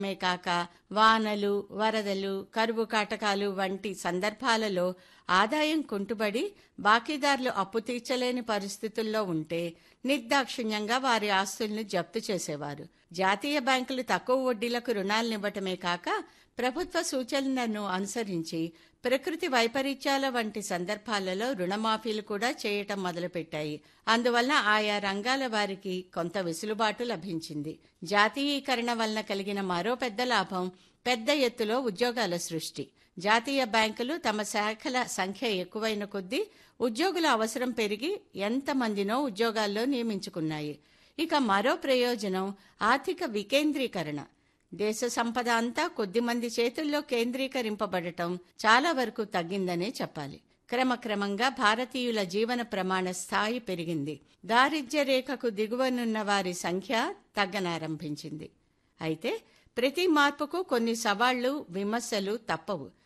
మే కాక వానలు, వరదలు, కరువు కాటకాలు వంటి సందర్భాలలో ఆదాయం కుంటుబడి బాకీదారులు అప్పు తీర్చలేని పరిస్థితుల్లో ఉంటే నిర్దాక్షిణ్యంగా వారి ఆస్తుల్ని జప్తు చేసేవారు. జాతీయ బ్యాంకులు తక్కువ వడ్డీలకు రుణాలనివ్వటమే కాక ప్రభుత్వ సూచనలను అనుసరించి ప్రకృతి వైపరీత్యాల వంటి సందర్భాలలో రుణమాఫీలు కూడా చేయటం మొదలుపెట్టాయి. అందువల్ల ఆయా రంగాల వారికి కొంత వెసులుబాటు లభించింది. జాతీయీకరణ వలన కలిగిన మరో పెద్ద లాభం పెద్ద ఎత్తులో ఉద్యోగాల సృష్టి. జాతీయ బ్యాంకులు తమ శాఖల సంఖ్య ఎక్కువైన కొద్దీ ఉద్యోగుల అవసరం పెరిగి ఎంతమందినో ఉద్యోగాల్లో నియమించుకున్నాయి. ఇక మరో ప్రయోజనం ఆర్థిక వికేంద్రీకరణ. దేశ సంపద అంతా కొద్దిమంది చేతుల్లో కేంద్రీకరింపబడటం చాలా వరకు తగ్గిందనే చెప్పాలి. క్రమక్రమంగా భారతీయుల జీవన ప్రమాణ స్థాయి పెరిగింది. దారిద్ర్య రేఖకు దిగువనున్న వారి సంఖ్య తగ్గనారంభించింది. అయితే ప్రతి మార్పుకు కొన్ని సవాళ్లు, విమర్శలు తప్పవు.